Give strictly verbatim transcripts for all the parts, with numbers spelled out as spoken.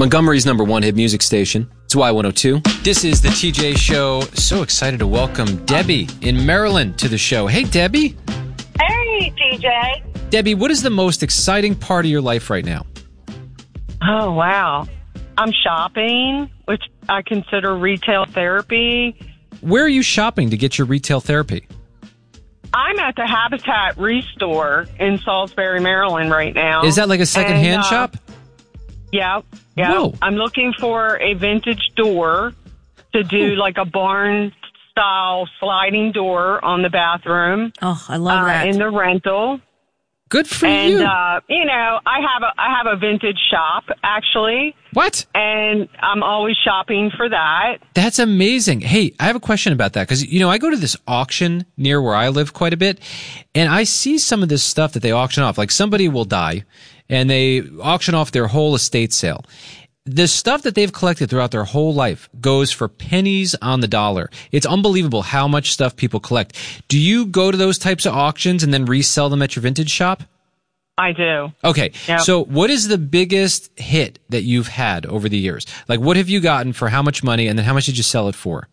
Montgomery's number one hit music station. It's Y one oh two. This is the T J Show. So excited to welcome Debbie in Maryland to the show. Hey, Debbie. Hey, T J. Debbie, what is the most exciting part of your life right now? Oh, wow. I'm shopping, which I consider retail therapy. Where are you shopping to get your retail therapy? I'm at the Habitat Restore in Salisbury, Maryland right now. Is that like a secondhand uh, shop? Yeah, yeah. Whoa. I'm looking for a vintage door to do like a barn-style sliding door on the bathroom. Oh, I love uh, that. In the rental. Good for and, you. And, uh, you know, I have a I have a vintage shop, actually. What? And I'm always shopping for that. That's amazing. Hey, I have a question about that because, you know, I go to this auction near where I live quite a bit, and I see some of this stuff that they auction off. Like somebody will die, and they auction off their whole estate sale. The stuff that they've collected throughout their whole life goes for pennies on the dollar. It's unbelievable how much stuff people collect. Do you go to those types of auctions and then resell them at your vintage shop? I do. Okay. Yep. So what is the biggest hit that you've had over the years? Like, what have you gotten for how much money, and then how much did you sell it for?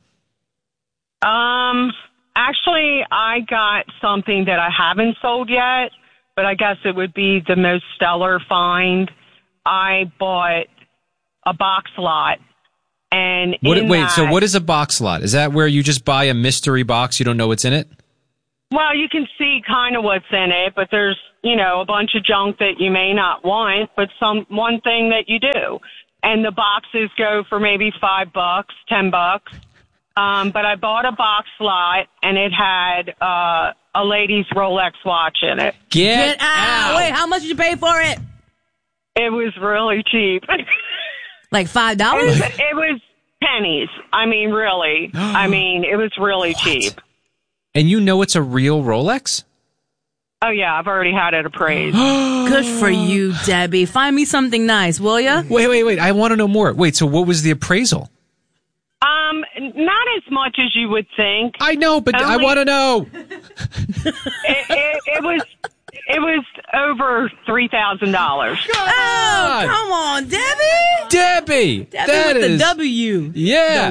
Um, actually, I got something that I haven't sold yet, but I guess it would be the most stellar find. I bought a box lot. And what, in wait, that, so what is a box lot? Is that where you just buy a mystery box, you don't know what's in it? Well, you can see kind of what's in it, but there's, you know, a bunch of junk that you may not want, but some one thing that you do. And the boxes go for maybe five bucks, ten bucks. Um, but I bought a box lot, and it had uh, a lady's Rolex watch in it. Get, Get out. out! Wait, how much did you pay for it? It was really cheap. Like five It dollars? was, it was pennies. I mean, really. I mean, it was really What? cheap. And you know it's a real Rolex? Oh, yeah, I've already had it appraised. Good for you, Debbie. Find me something nice, will ya? Wait, wait, wait. I want to know more. Wait, so what was the appraisal? Um, not as much as you would think. I know, but I Only- want to know. It, it, it was it was over three thousand dollars. Oh, come on, Debbie. Debbie! Debbie that with is, the W. Yeah. The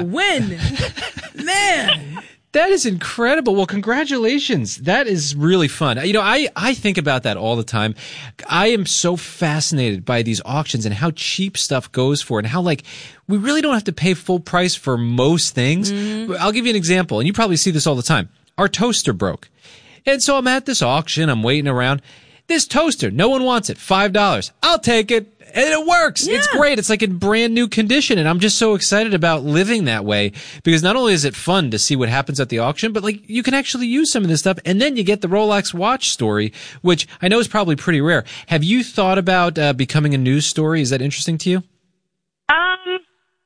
win. Man. That is incredible. Well, congratulations. That is really fun. You know, I, I think about that all the time. I am so fascinated by these auctions and how cheap stuff goes for, and how, like, we really don't have to pay full price for most things. Mm-hmm. I'll give you an example, and you probably see this all the time. Our toaster broke. And so I'm at this auction. I'm waiting around. This toaster, no one wants it. five dollars. I'll take it. And it works. Yeah. It's great. It's like in brand new condition. And I'm just so excited about living that way, because not only is it fun to see what happens at the auction, but like you can actually use some of this stuff. And then you get the Rolex watch story, which I know is probably pretty rare. Have you thought about uh, becoming a news story? Is that interesting to you? Um,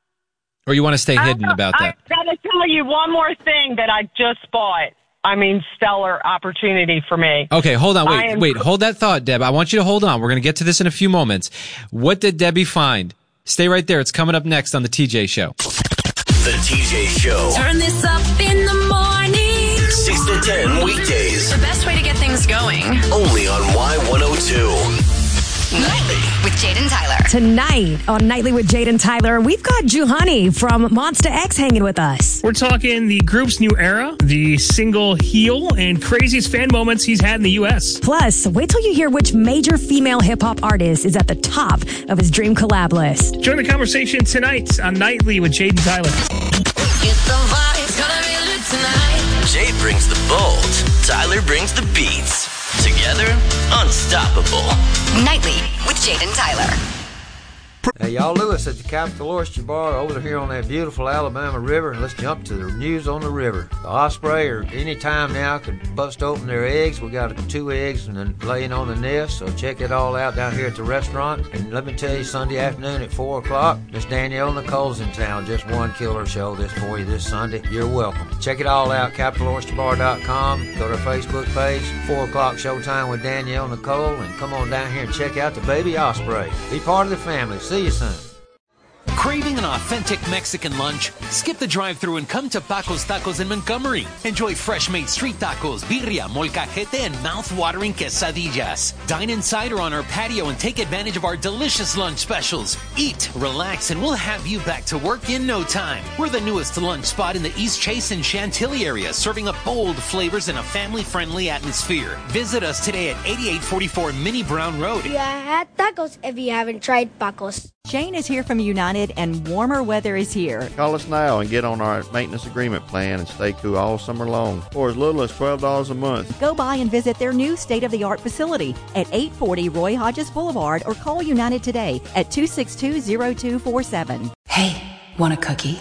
Or you want to stay hidden I, about that? I gotta tell you one more thing that I just bought. I mean, stellar opportunity for me. Okay, hold on. I Wait, am- wait. Hold that thought, Deb. I want you to hold on. We're going to get to this in a few moments. What did Debbie find? Stay right there. It's coming up next on The T J Show. The T J Show. Turn this up in the morning. six to ten weekdays. The best way to get things going. Only on Y one oh two. Nightly. With Jaden Tyler. Tonight on Nightly with Jaden Tyler, we've got Juhani from Monster X hanging with us. We're talking the group's new era, the single heel, and craziest fan moments he's had in the U S. Plus, wait till you hear which major female hip-hop artist is at the top of his dream collab list. Join the conversation tonight on Nightly with Jaden Tyler. Get the vibe. Gonna be lit tonight. Jade brings the bold. Tyler brings the beats. Together, unstoppable. Nightly with Jaden Tyler. Hey, y'all, Lewis at the Capital Oyster Bar over here on that beautiful Alabama River, and let's jump to the news on the river. The osprey, or any time now, could bust open their eggs. We got two eggs and then laying on the nest, so check it all out down here at the restaurant. And let me tell you, Sunday afternoon at four o'clock, Miss Danielle Nicole's in town. Just one killer show this for you this Sunday. You're welcome. Check it all out, capital oyster bar dot com. Go to our Facebook page, four o'clock showtime with Danielle Nicole, and come on down here and check out the baby osprey. Be part of the family. See you soon. Craving an authentic Mexican lunch? Skip the drive-thru and come to Paco's Tacos in Montgomery. Enjoy fresh-made street tacos, birria, molcajete, and mouth-watering quesadillas. Dine inside or on our patio and take advantage of our delicious lunch specials. Eat, relax, and we'll have you back to work in no time. We're the newest lunch spot in the East Chase and Chantilly area, serving up bold flavors in a family-friendly atmosphere. Visit us today at eighty-eight forty-four Minnie Brown Road. You had tacos if you haven't tried Paco's. Shane is here from United, and warmer weather is here. Call us now and get on our maintenance agreement plan and stay cool all summer long for as little as twelve dollars a month. Go by and visit their new state-of-the-art facility at eight forty Roy Hodges Boulevard or call United today at two six two, zero two four seven. Hey, want a cookie?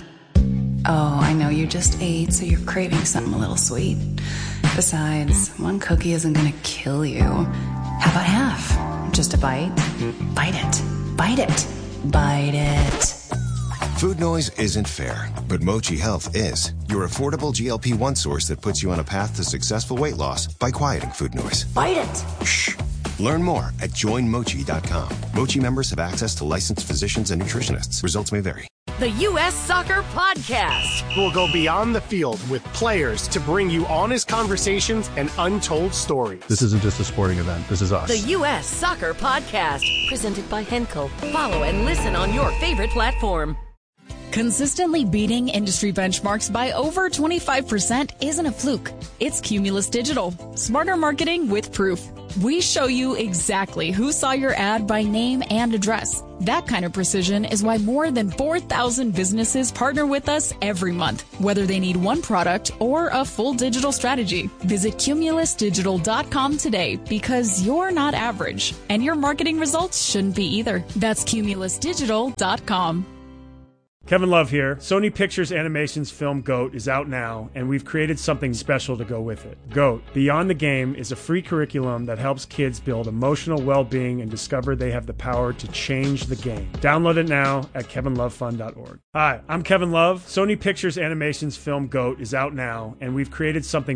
Oh, I know you just ate, so you're craving something a little sweet. Besides, one cookie isn't going to kill you. How about half? Just a bite? Bite it. Bite it. Bite it. Food noise isn't fair, but Mochi Health is. Your affordable G L P one source that puts you on a path to successful weight loss by quieting food noise. Bite it. Shh. Learn more at join mochi dot com. Mochi members have access to licensed physicians and nutritionists. Results may vary. The U S Soccer Podcast will go beyond the field with players to bring you honest conversations and untold stories. This isn't just a sporting event. This is us. The U S Soccer Podcast, presented by Henkel. Follow and listen on your favorite platform. Consistently beating industry benchmarks by over twenty-five percent isn't a fluke. It's Cumulus Digital. Smarter marketing with proof. We show you exactly who saw your ad by name and address. That kind of precision is why more than four thousand businesses partner with us every month, whether they need one product or a full digital strategy. Visit cumulus digital dot com today, because you're not average, and your marketing results shouldn't be either. That's cumulus digital dot com. Kevin Love here. Sony Pictures Animation's film GOAT is out now, and we've created something special to go with it. GOAT, Beyond the Game, is a free curriculum that helps kids build emotional well-being and discover they have the power to change the game. Download it now at kevin love fun dot org. Hi, I'm Kevin Love. Sony Pictures Animation's film GOAT is out now, and we've created something